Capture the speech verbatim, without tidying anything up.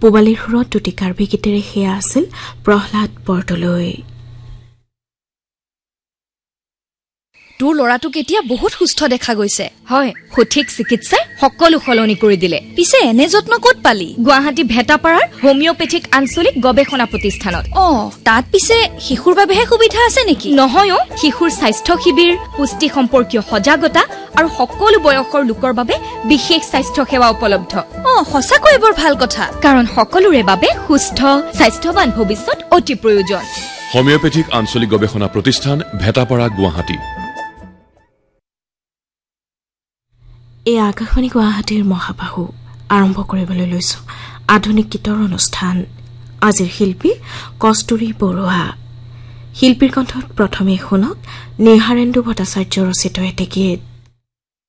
পুবালীৰ সুৰত দুটি কাৰ্বি গীতেৰে সেয়া আছিল প্ৰহ্লাদ বৰদলৈ। তোৰ ল'ৰাটোক এতিয়া বহুত সুস্থ দেখা গৈছে। হয়, সঠিক চিকিৎসাই সকলো সলনি কৰি দিলে। পিছে এনে যত্ন ক'ত পালি? গুৱাহাটী ভেটাপাৰাৰ হোমিওপেথিক আঞ্চলিক গৱেষণা প্ৰতিষ্ঠানত। অ, তাত পিছে শিশুৰ বাবেহে সুবিধা আছে নেকি? নহয় অ, শিশুৰ স্বাস্থ্য শিবিৰ, পুষ্টি সম্পৰ্কীয় সজাগতা আৰু সকলো বয়সৰ লোকৰ বাবে বিশেষ স্বাস্থ্য সেৱা উপলব্ধ। অ, সঁচাকৈ বৰ ভাল কথা, কাৰণ সকলোৰে বাবে সুস্থ স্বাস্থ্যৱান ভৱিষ্যত অতি প্ৰয়োজন। হোমিওপেথিক আঞ্চলিক গৱেষণা প্ৰতিষ্ঠান, ভেটাপাৰা, গুৱাহাটী। এই আকাশবাণী গুৱাহাটীৰ মহাবাহু আৰম্ভ কৰিবলৈ লৈছো আধুনিক গীতৰ অনুষ্ঠান। আজিৰ শিল্পী কস্তুৰী বৰুৱা। শিল্পীৰ কণ্ঠত প্ৰথমে শুনক নিহাৰেন্দু ভট্টাচাৰ্য ৰচিত এটি গীত।